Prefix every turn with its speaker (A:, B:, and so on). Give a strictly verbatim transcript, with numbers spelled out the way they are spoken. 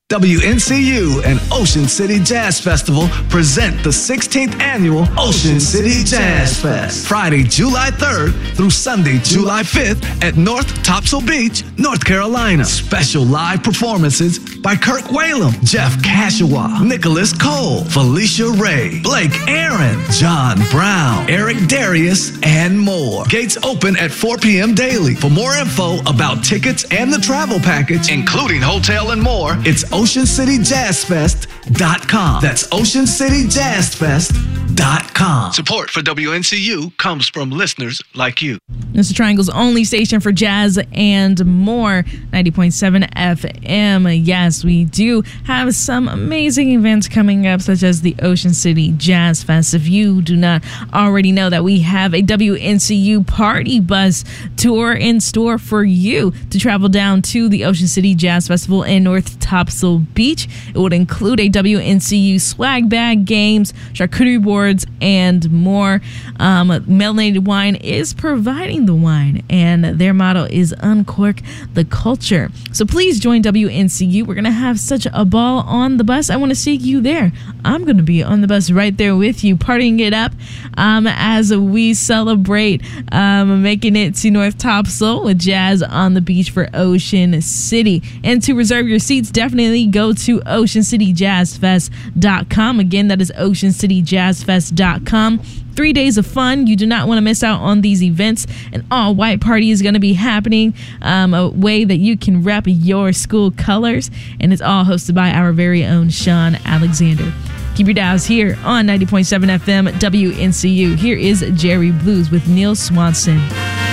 A: W N C U and Ocean City Jazz Festival present the sixteenth Annual Ocean City Jazz Fest. Friday, July third through Sunday, July fifth at North Topsail Beach, North Carolina. Special live performances by Kirk Whalum, Jeff Kashawa, Nicholas Cole, Felicia Ray, Blake Aaron, John Brown, Eric Darius, and more. Gates open at four p.m. daily. For more info about tickets and the travel package, including hotel and more, it's ocean city jazz fest dot com. That's ocean city jazz fest dot com. Support for W N C U comes from listeners like you.
B: This is Triangle's only station for jazz and more, ninety point seven F M. Yes, we do have some amazing events coming up, such as the Ocean City Jazz Fest. If you do not already know that we have a W N C U party bus tour in store for you to travel down to the Ocean City Jazz Festival in North Topsail Beach. It would include a W N C U swag bag, games, charcuterie boards, and more. Um, Melanated Wine is providing the wine, and their motto is Uncork the Culture. So please join W N C U. We're going to have such a ball on the bus. I want to see you there. I'm going to be on the bus right there with you, partying it up um, as we celebrate um, making it to North Topsail with Jazz on the Beach for Ocean City. And to reserve your seats, definitely go to ocean city jazz fest dot com. Again, that is ocean city jazz fest dot com. Three days of fun. You do not want to miss out on these events. An all-white party is going to be happening, um, a way that you can rep your school colors, and it's all hosted by our very own Sean Alexander. Keep your dials here on ninety point seven F M W N C U. Here is Jerry Blues with Neil Swanson.